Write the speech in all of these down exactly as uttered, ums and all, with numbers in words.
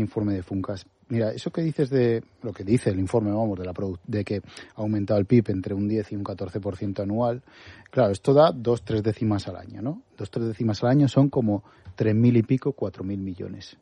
Informe de Funcas. Mira, eso que dices de lo que dice el informe, vamos, de la produ- de que ha aumentado el P I B entre un diez y un catorce por ciento anual. Claro, esto da dos, tres décimas al año, ¿no? Dos, tres décimas al año son como tres mil y pico, cuatro mil millones.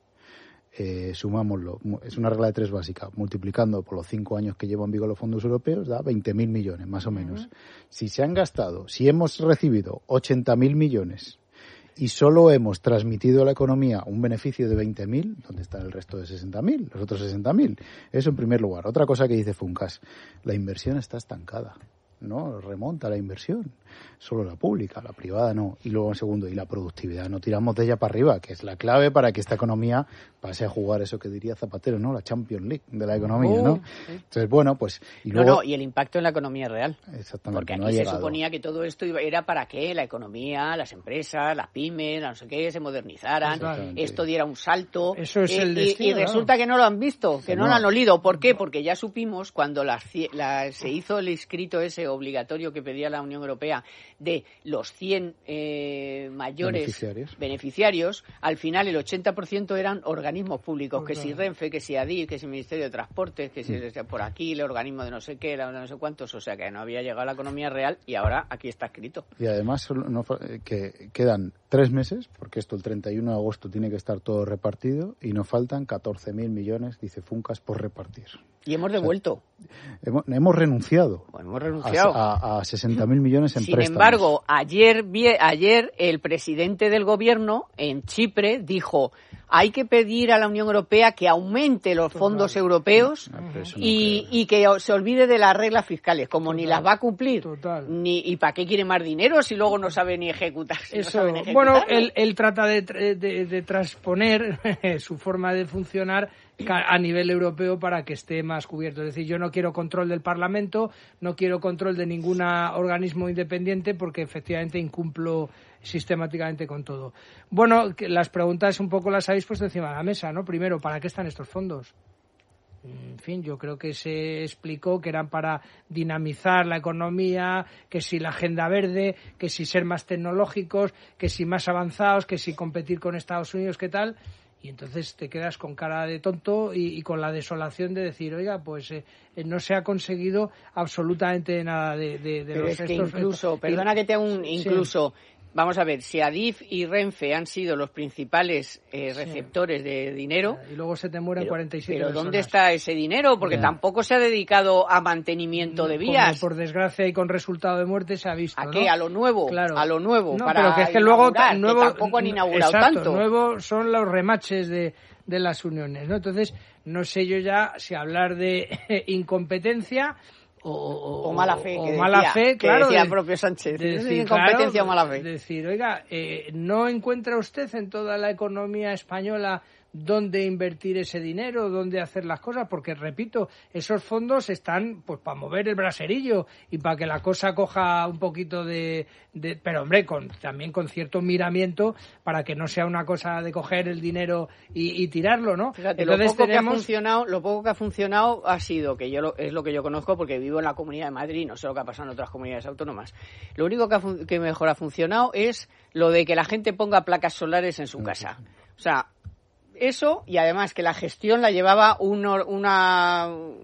Eh, sumámoslo, es una regla de tres básica, multiplicando por los cinco años que llevan en vigor los fondos europeos, da veinte mil millones, más o menos. Uh-huh. Si se han gastado, si hemos recibido ochenta mil millones y solo hemos transmitido a la economía un beneficio de veinte mil, ¿dónde está el resto de sesenta mil? Los otros sesenta mil. Eso en primer lugar. Otra cosa que dice Funcas, la inversión está estancada. No remonta la inversión, solo la pública, la privada no. Y luego en segundo, y la productividad, no tiramos de ella para arriba, que es la clave para que esta economía pase a jugar eso que diría Zapatero, ¿no? La Champions League de la economía, ¿no? Sí. Entonces, bueno, pues... Y luego... No, no, y el impacto en la economía real. Exactamente. Porque aquí no ha se llegado. suponía que todo esto iba, era para que la economía, las empresas, las pymes, no sé qué, se modernizaran, esto diera un salto. Eso es eh, el destino, y, y resulta ¿no? que no lo han visto, que no. no lo han olido. ¿Por qué? Porque ya supimos cuando la, la, se hizo el escrito ese obligatorio que pedía la Unión Europea de los cien eh, mayores beneficiarios. beneficiarios, al final el ochenta por ciento eran organismos públicos, que si Renfe, que si Adif, que si el Ministerio de Transportes, que si mm. por aquí el organismo de no sé qué, no sé cuántos, o sea que no había llegado a la economía real y ahora aquí está escrito. Y además no, que quedan tres meses, porque esto el treinta y uno de agosto tiene que estar todo repartido y nos faltan catorce mil millones, dice Funcas, por repartir. Y hemos devuelto. O sea, hemos, hemos renunciado. Bueno, hemos renunciado. A, a, a sesenta mil millones en Sin préstamos. Sin embargo, ayer, ayer el presidente del gobierno en Chipre dijo: hay que pedir a la Unión Europea que aumente los fondos Total. europeos no, no y, y que se olvide de las reglas fiscales, como Total. ni las va a cumplir, Total. ni y para qué quiere más dinero si luego no sabe ni ejecutar. Si Eso, no sabe bueno, él, él trata de, de, de transponer su forma de funcionar a nivel europeo para que esté más cubierto. Es decir, yo no quiero control del Parlamento, no quiero control de ningún organismo independiente porque efectivamente incumplo sistemáticamente con todo. Bueno, las preguntas un poco las habéis puesto encima de la mesa, ¿no? Primero, ¿para qué están estos fondos? En fin, yo creo que se explicó que eran para dinamizar la economía, que si la agenda verde, que si ser más tecnológicos, que si más avanzados, que si competir con Estados Unidos, ¿qué tal? Y entonces te quedas con cara de tonto y, y con la desolación de decir, oiga, pues eh, no se ha conseguido absolutamente nada de, de, de Pero los es que estos... incluso, y, perdona que te haga un incluso... Sí. Vamos a ver, si Adif y Renfe han sido los principales eh, receptores sí. de dinero... Y luego se te mueren pero, cuarenta y siete Pero personas. ¿dónde está ese dinero? Porque yeah. tampoco se ha dedicado a mantenimiento de vías. Como por desgracia y con resultado de muerte se ha visto, ¿A ¿no? qué? ¿A lo nuevo? Claro. A lo nuevo. No, para pero que es que luego... Nuevo, que tampoco han inaugurado exacto, tanto. Nuevo son los remaches de, de las uniones, ¿no? Entonces, no sé yo ya si hablar de incompetencia... O, o, o mala fe, o que mala decía, fe, claro, que decía de, el propio Sánchez. De decir, incompetencia claro, o mala fe. De decir, oiga, eh, ¿no encuentra usted en toda la economía española dónde invertir ese dinero, dónde hacer las cosas? Porque, repito, esos fondos están pues para mover el braserillo y para que la cosa coja un poquito de... de pero, hombre, con, también con cierto miramiento para que no sea una cosa de coger el dinero y, y tirarlo, ¿no? Fíjate, Entonces, lo poco tenemos... que ha funcionado, lo poco que ha funcionado ha sido, que yo lo, es lo que yo conozco porque vivo en la Comunidad de Madrid, no sé lo que ha pasado en otras comunidades autónomas. Lo único que, ha, que mejor ha funcionado es lo de que la gente ponga placas solares en su casa. O sea... Eso, y además que la gestión la llevaba un, una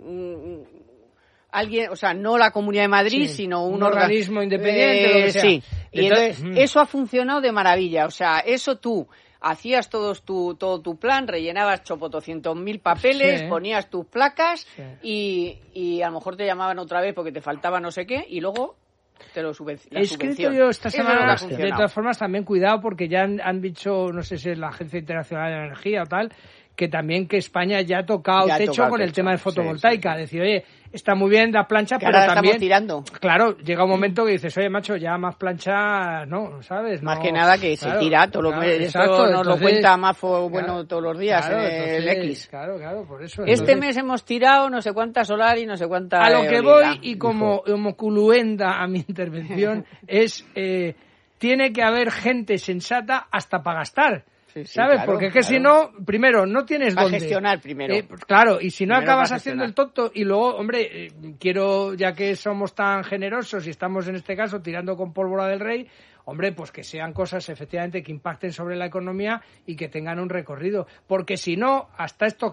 un, alguien, o sea, no la Comunidad de Madrid, sí, sino un, un organismo orga- independiente, eh, lo que sea. Sí, y entonces mm. eso ha funcionado de maravilla. O sea, eso tú hacías todos tu, todo tu plan, rellenabas chopotocientos mil papeles, sí. ponías tus placas sí. y, y a lo mejor te llamaban otra vez porque te faltaba no sé qué y luego... Te lo subvenc- la He escrito subvención. yo esta semana, es de todas formas, también cuidado porque ya han, han dicho, no sé si es la Agencia Internacional de Energía o tal, que también que España ya ha tocado ya techo tocado con techo. el tema de fotovoltaica. Sí, sí, sí. Decir, oye, está muy bien la plancha, que pero ahora también... estamos tirando. Claro, llega un momento que dices, oye, macho, ya más plancha, no, ¿sabes? Más no, que nada que claro, se tira, todo lo, claro, esto exacto, nos entonces, lo cuenta Mafo, bueno, claro, todos los días claro, en el entonces, X. Claro, claro, por eso. Este entonces, mes hemos tirado no sé cuánta solar y no sé cuánta... A lo que eólica. voy, y como, como culuenda a mi intervención, es, eh, tiene que haber gente sensata hasta para gastar. Sí, sí, ¿sabes? claro, porque es que claro. si no, primero, no tienes para dónde. gestionar primero. Eh, claro, y si no primero acabas haciendo el tonto, y luego, hombre, eh, quiero, ya que somos tan generosos y estamos en este caso tirando con pólvora del rey, hombre, pues que sean cosas efectivamente que impacten sobre la economía y que tengan un recorrido. Porque si no, hasta esto